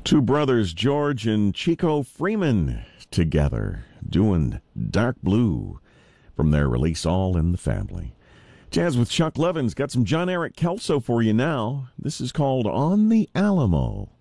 Two brothers, George and Chico Freeman, together doing Dark Blue from their release All in the Family. Jazz with Chuck Levin's got some John Eric Kelso for you now. This is called On the Alamo.